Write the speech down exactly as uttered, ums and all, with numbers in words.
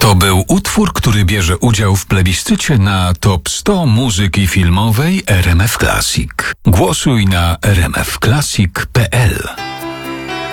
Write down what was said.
To był utwór, który bierze udział w plebiscycie na top sto muzyki filmowej R M F Classic. Głosuj na r m f classic kropka p l.